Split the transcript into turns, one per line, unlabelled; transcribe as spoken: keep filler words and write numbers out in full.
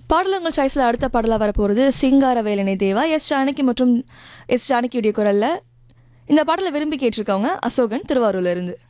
பாடல் உங்கள் சாய்ஸில் அடுத்த பாடலாக வரப்போகிறது சிங்கார வேலனை தேவா எஸ் ஜானகி மற்றும் எஸ் ஜானகியுடைய குரலில். இந்த பாடலை விரும்பி கேட்டிருக்கவங்க அசோகன் திருவாரூர்ல இருந்து.